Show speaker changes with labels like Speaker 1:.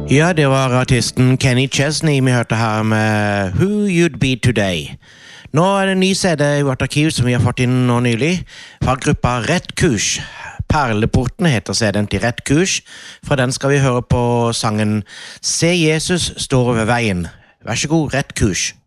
Speaker 1: Ja, det var artisten Kenny Chesney vi hørte her med Who You'd Be Today. Nå det en ny CD i vårt arkiv som vi har fått inn nå nylig, fra gruppa Rett Kurs. Perleporten heter CD-en til Rett Kurs. Fra den skal vi høre på sangen Se Jesus står ved veien. Vær så god, Rett Kurs.